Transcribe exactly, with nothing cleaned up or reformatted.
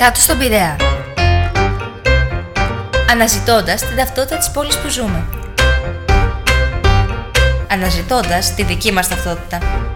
κάτω στον Πειραιά. Αναζητώντας την ταυτότητα της πόλης που ζούμε. Αναζητώντας τη δική μας ταυτότητα.